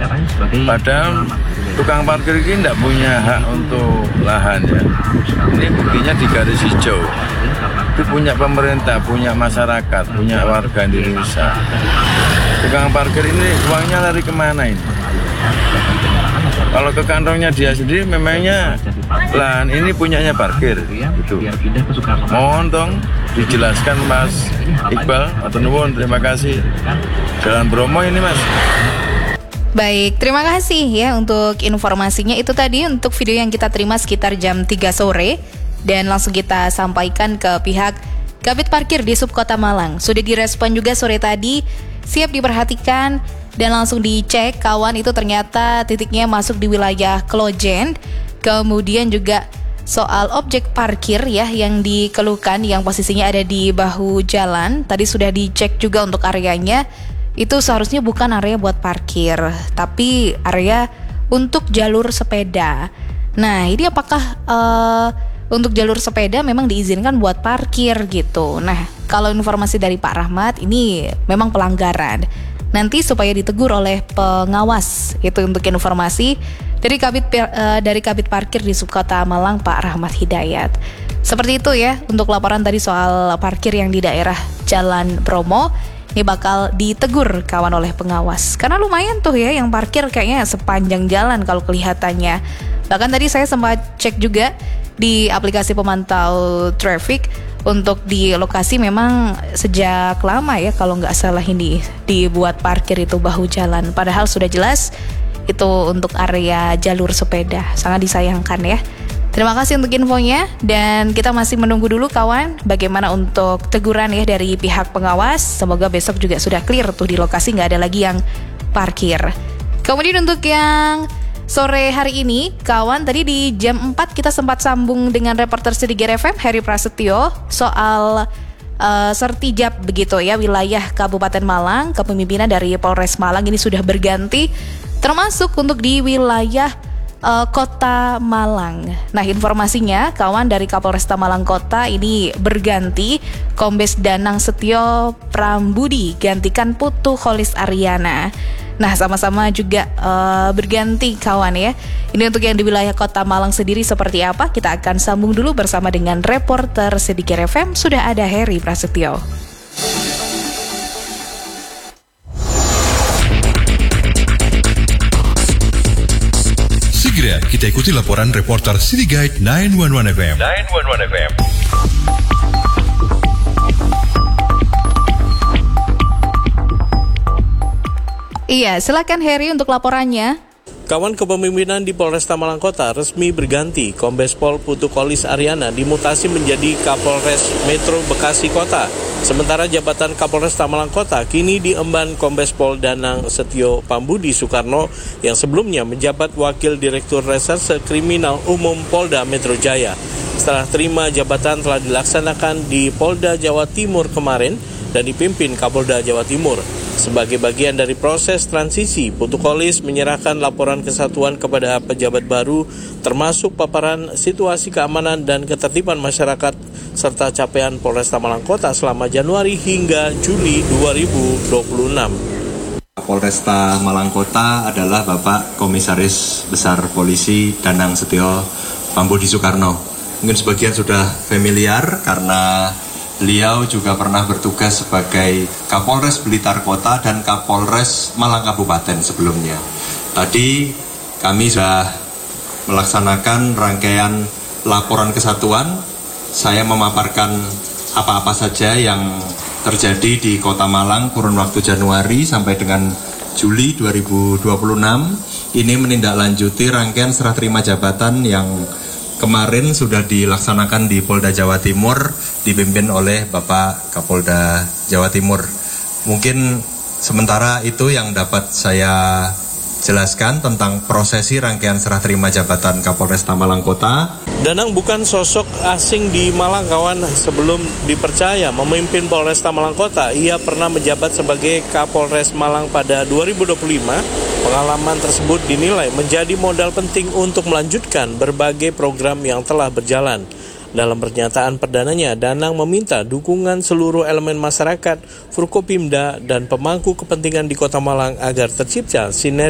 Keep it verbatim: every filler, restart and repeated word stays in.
Padahal tukang parkir ini tidak punya hak untuk lahan ya. Ini buktinya di garis hijau. Itu punya pemerintah, punya masyarakat, punya warga Indonesia. Tukang parkir ini uangnya lari kemana ini? Kalau ke kantongnya dia sendiri memangnya lahan ini punyanya parkir gitu. Mohon dong dijelaskan Mas Iqbal atau nuwun, terima kasih. Jalan Bromo ini Mas. Baik, terima kasih ya untuk informasinya. Itu tadi untuk video yang kita terima sekitar jam tiga sore dan langsung kita sampaikan ke pihak Kabid Parkir di Subkota Malang. Sudah direspon juga sore tadi, siap diperhatikan dan langsung dicek kawan, itu ternyata titiknya masuk di wilayah Klojen. Kemudian juga soal objek parkir ya yang dikeluhkan yang posisinya ada di bahu jalan, tadi sudah dicek juga untuk areanya. Itu seharusnya bukan area buat parkir, tapi area untuk jalur sepeda. Nah, ini apakah uh, untuk jalur sepeda memang diizinkan buat parkir gitu. Nah, kalau informasi dari Pak Rahmat, ini memang pelanggaran. Nanti supaya ditegur oleh pengawas, itu untuk informasi dari Kabid uh, dari Kabid Parkir di Subkota Malang, Pak Rahmat Hidayat. Seperti itu ya untuk laporan tadi soal parkir yang di daerah Jalan Bromo. Ini bakal ditegur kawan oleh pengawas. Karena lumayan tuh ya yang parkir kayaknya sepanjang jalan kalau kelihatannya. Bahkan tadi saya sempat cek juga di aplikasi pemantau traffic. Untuk di lokasi memang sejak lama ya kalau nggak salah ini dibuat parkir itu bahu jalan. Padahal sudah jelas itu untuk area jalur sepeda. Sangat disayangkan ya. Terima kasih untuk infonya dan kita masih menunggu dulu kawan bagaimana untuk teguran ya dari pihak pengawas. Semoga besok juga sudah clear tuh di lokasi, nggak ada lagi yang parkir. Kemudian untuk yang sore hari ini kawan, tadi di jam empat kita sempat sambung dengan reporter Sedikit F M Heri Prasetyo soal uh, sertijab begitu ya wilayah Kabupaten Malang. Kepemimpinan dari Polres Malang ini sudah berganti termasuk untuk di wilayah Uh, Kota Malang. Nah, informasinya kawan dari Kapolresta Malang Kota ini berganti, Kombes Danang Setio Prambudi gantikan Putu Kholis Aryana. Nah, sama-sama juga uh, berganti kawan ya. Ini untuk yang di wilayah Kota Malang sendiri seperti apa? Kita akan sambung dulu bersama dengan reporter Sedikit F M. Sudah ada Heri Prasetyo. Segera kita ikuti laporan reporter City Guide sembilan satu satu F M. sembilan satu satu F M. Iya, silakan Heri untuk laporannya. Kawan, kepemimpinan di Polresta Malang Kota resmi berganti. Kombes Pol Putu Kholis Aryana dimutasi menjadi Kapolres Metro Bekasi Kota. Sementara jabatan Kapolresta Malang Kota kini diemban Kombes Pol Danang Setio Prambudi Soekarno yang sebelumnya menjabat Wakil Direktur Reserse Kriminal Umum Polda Metro Jaya. Setelah terima jabatan telah dilaksanakan di Polda Jawa Timur kemarin dan dipimpin Kapolda Jawa Timur. Sebagai bagian dari proses transisi, Putu Kholis menyerahkan laporan kesatuan kepada pejabat baru termasuk paparan situasi keamanan dan ketertiban masyarakat serta capaian Polresta Malang Kota selama Januari hingga Juli dua ribu dua puluh enam. Polresta Malang Kota adalah Bapak Komisaris Besar Polisi Danang Setio Prambudi Soekarno. Mungkin sebagian sudah familiar karena beliau juga pernah bertugas sebagai Kapolres Blitar Kota dan Kapolres Malang Kabupaten sebelumnya. Tadi kami sudah melaksanakan rangkaian laporan kesatuan. Saya memaparkan apa-apa saja yang terjadi di Kota Malang kurun waktu Januari sampai dengan Juli dua ribu dua puluh enam. Ini menindaklanjuti rangkaian serah terima jabatan yang kemarin sudah dilaksanakan di Polda Jawa Timur, dipimpin oleh Bapak Kapolda Jawa Timur. Mungkin sementara itu yang dapat saya jelaskan tentang prosesi rangkaian serah terima jabatan Kapolresta Malang Kota. Danang bukan sosok asing di Malang kawan. Sebelum dipercaya memimpin Polresta Malang Kota, ia pernah menjabat sebagai Kapolres Malang pada dua ribu dua puluh lima. Pengalaman tersebut dinilai menjadi modal penting untuk melanjutkan berbagai program yang telah berjalan. Dalam pernyataan perdananya, Danang meminta dukungan seluruh elemen masyarakat, Forkopimda, dan pemangku kepentingan di Kota Malang agar tercipta sinergi